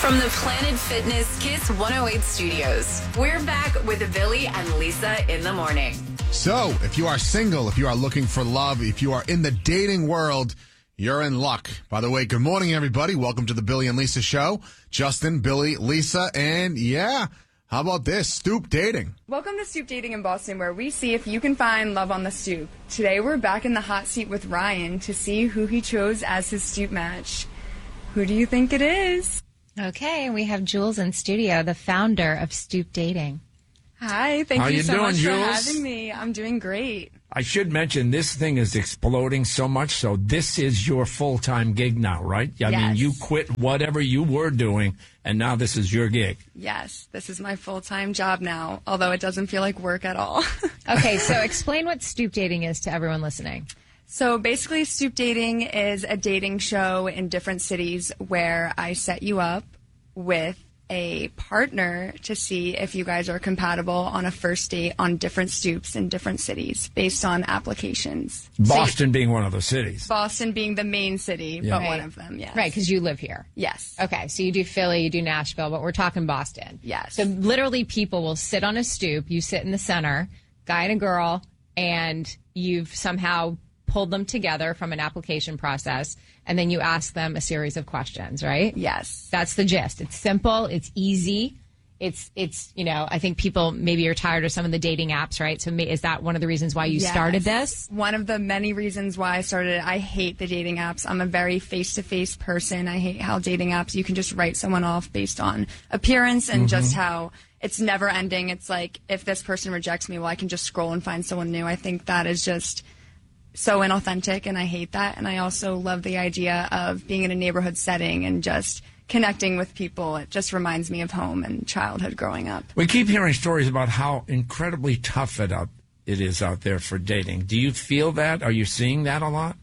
From the Planet Fitness Kiss 108 studios, we're back with Billy and Lisa in the morning. So, if you are single, if you are looking for love, if you are in the dating world, you're in luck. By the way, good morning, everybody. Welcome to the Billy and Lisa Show. Justin, Billy, Lisa, and how about this? Stoop Dating. Welcome to Stoop Dating in Boston, where we see if you can find love on the stoop. Today, we're back in the hot seat with Ryan to see who he chose as his stoop match. Who do you think it is? Okay, we have Jules in studio, the founder of Stoop Dating. Hi, thank you so much Jules? for having me. I'm doing great. I should mention this thing is exploding so much, so this is your full-time gig now, right? I mean, you quit whatever you were doing, and now this is your gig. Yes, this is my full-time job now, although it doesn't feel like work at all. Okay, so explain what Stoop Dating is to everyone listening. So basically, Stoop Dating is a dating show in different cities where I set you up with a partner to see if you guys are compatible on a first date on different stoops in different cities based on applications. Boston being one of the cities. Boston being the main city, but one of them, yes. Right, because you live here. Yes. Okay, so you do Philly, you do Nashville, but we're talking Boston. Yes. So literally people will sit on a stoop, you sit in the center, guy and a girl, and you've somehow pulled them together from an application process, and then you ask them a series of questions, right? Yes. That's the gist. It's simple. It's easy. It's I think people maybe are tired of some of the dating apps, right? So is that one of the reasons why you started this? One of the many reasons why I started it. I hate the dating apps. I'm a very face-to-face person. I hate how dating apps, you can just write someone off based on appearance and just how it's never ending. It's like, if this person rejects me, well, I can just scroll and find someone new. I think that is just so inauthentic, and I hate that. And I also love the idea of being in a neighborhood setting and just connecting with people. It just reminds me of home and childhood growing up. We keep hearing stories about how incredibly tough it is out there for dating. Do you feel that? Are you seeing that a lot?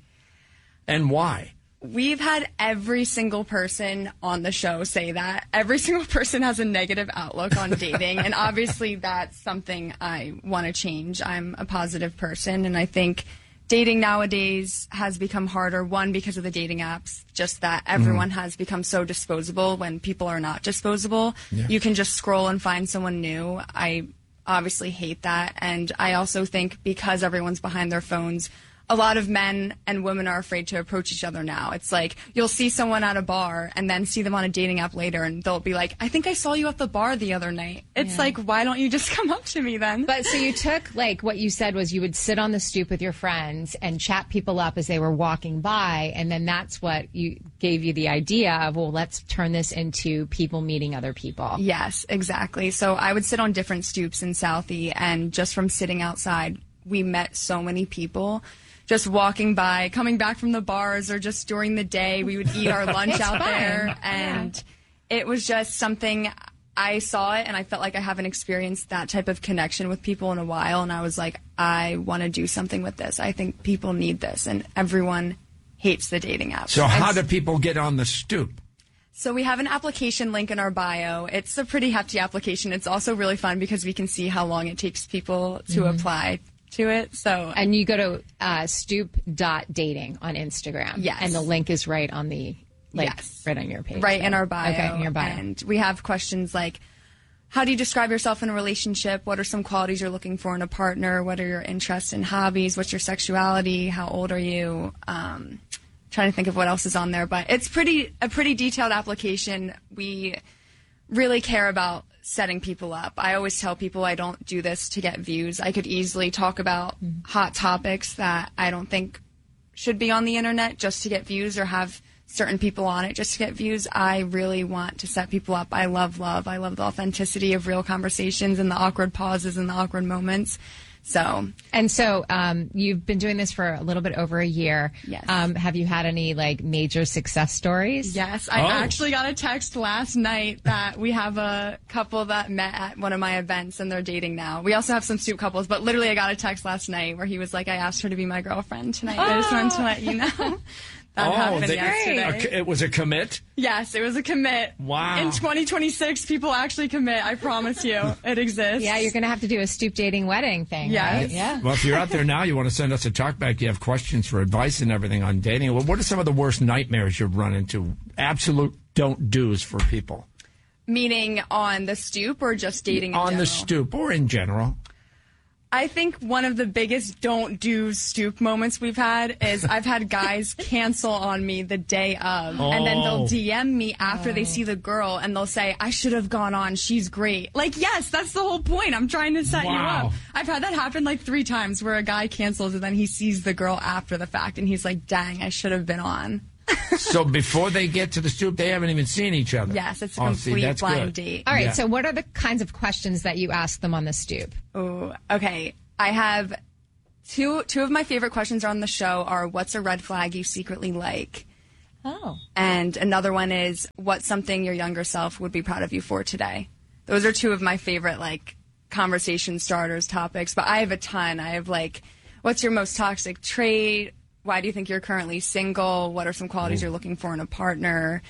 And why? We've had every single person on the show say that. Every single person has a negative outlook on dating, and obviously that's something I want to change. I'm a positive person, and I think dating nowadays has become harder, one, because of the dating apps, just that everyone has become so disposable when people are not disposable. Yeah. You can just scroll and find someone new. I obviously hate that. And I also think because everyone's behind their phones, a lot of men and women are afraid to approach each other now. It's like you'll see someone at a bar and then see them on a dating app later, and they'll be like, I think I saw you at the bar the other night. It's like, why don't you just come up to me then? But so you took, like, what you said was you would sit on the stoop with your friends and chat people up as they were walking by, and then that's what gave you the idea of, well, let's turn this into people meeting other people. Yes, exactly. So I would sit on different stoops in Southie, and just from sitting outside, we met so many people. Just walking by, coming back from the bars, or just during the day, we would eat our lunch out there. And it was just something, I saw it and I felt like I haven't experienced that type of connection with people in a while. And I was like, I want to do something with this. I think people need this, and everyone hates the dating apps. So how do people get on the stoop? So we have an application link in our bio. It's a pretty hefty application. It's also really fun because we can see how long it takes people to apply to it. So, and you go to stoop.dating on Instagram. Yes. And the link is right on the right on your page. Right in our bio. Okay, in your bio. And we have questions like, how do you describe yourself in a relationship? What are some qualities you're looking for in a partner? What are your interests and hobbies? What's your sexuality? How old are you? Trying to think of what else is on there, but it's a pretty detailed application. We really care about setting people up. I always tell people I don't do this to get views. I could easily talk about hot topics that I don't think should be on the internet just to get views, or have certain people on it just to get views. I really want to set people up. I love love. I love the authenticity of real conversations and the awkward pauses and the awkward moments. So you've been doing this for a little bit over a year. Yes. Have you had any major success stories? Yes. I actually got a text last night that we have a couple that met at one of my events and they're dating now. We also have some stoop couples, but literally I got a text last night where he was like, I asked her to be my girlfriend tonight. I just wanted to let you know. That happened yesterday. It was a commit? Yes, it was a commit. Wow. In 2026, people actually commit. I promise you. It exists. Yeah, you're going to have to do a stoop dating wedding thing. Yes. Right? Yeah. Well, if you're out there now, you want to send us a talkback, you have questions for advice and everything on dating. Well, what are some of the worst nightmares you've run into? Absolute don't do's for people? Meaning on the stoop or just dating in On general? the stoop or in general? I think one of the biggest don't do stoop moments we've had is I've had guys cancel on me the day of, and then they'll DM me after they see the girl, and they'll say, I should have gone on, she's great. Like, yes, that's the whole point. I'm trying to set you up. I've had that happen like 3 times where a guy cancels and then he sees the girl after the fact, and he's like, dang, I should have been on. So before they get to the stoop, they haven't even seen each other. Yes, it's a complete blind date. All right, so what are the kinds of questions that you ask them on the stoop? Oh, okay. I have two of my favorite questions on the show are, what's a red flag you secretly like? Oh. And another one is, what's something your younger self would be proud of you for today? Those are 2 of my favorite, like, conversation starters topics. But I have a ton. I have, like, what's your most toxic trait? Why do you think you're currently single? What are some qualities you're looking for in a partner?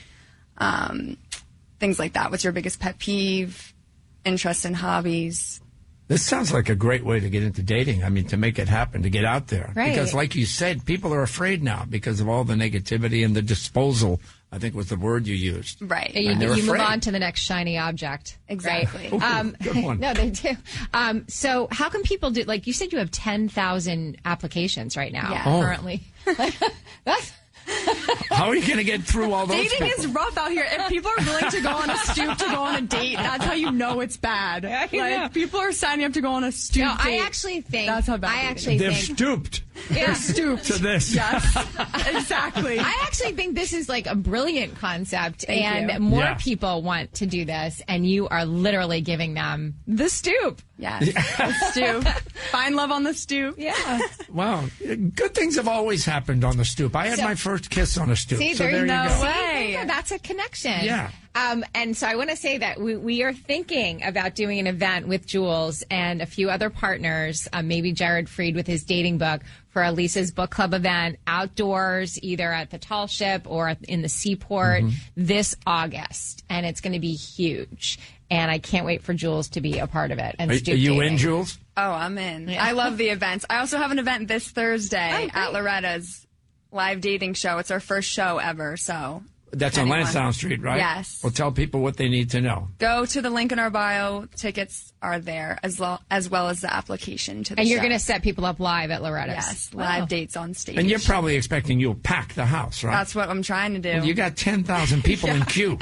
Things like that. What's your biggest pet peeve? Interests and hobbies? This sounds like a great way to get into dating. I mean, to make it happen, to get out there. Right. Because like you said, people are afraid now because of all the negativity and the disposal, I think was the word you used. Right. You they're move afraid. on to the next shiny object. Exactly. Right? Good one. No, they do. So how can people do, like you said, you have 10,000 applications right now Yeah. currently. That's How are you going to get through all those Dating people? is rough out here. If people are willing to go on a stoop to go on a date, that's how you know it's bad. I know. Like, people are signing up to go on a stoop No, date. I actually think That's how bad dating is. They've think stooped yeah. Stooped. to this. Yes, exactly. I actually think this is like a brilliant concept, Thank and you. more Yeah. people want to do this, and you are literally giving them the stoop. Yes, the stoop. Find love on the stoop. Yeah. Wow. Good things have always happened on the stoop. I had So- my first kiss on a stoop. See, so there you you go. go. Way. There you go. That's a connection. Yeah. And so I want to say that we are thinking about doing an event with Jules and a few other partners, maybe Jared Freed with his dating book, for a Lisa's Book Club event outdoors, either at the Tall Ship or in the Seaport this August. And it's going to be huge. And I can't wait for Jules to be a part of it. And Are stoop you dating. in, Jules? Oh, I'm in. I love the events. I also have an event this Thursday at Loretta's live dating show. It's our first show ever, so That's on anyone. Lansdowne Street, right? Yes. Well, tell people what they need to know. go to the link in our bio. Tickets are there as well as the application to the And you're show. going to set people up live at Loretta's. Yes, Wow. live dates on stage. And you're probably expecting you'll pack the house, right? That's what I'm trying to do. You got 10,000 people in queue.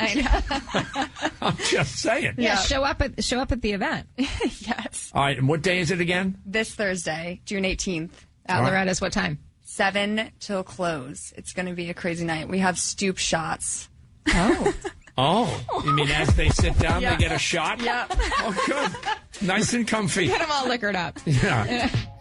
I'm just saying. Yeah, show up at the event Yes. All right, and what day is it again? This Thursday, June 18th, at All right. Loretta's. What time? 7 till close. It's going to be a crazy night. We have stoop shots. Oh. Oh, you mean as they sit down, Yeah. they get a shot? Yep. Oh, good. Nice and comfy. Get them all liquored up. Yeah.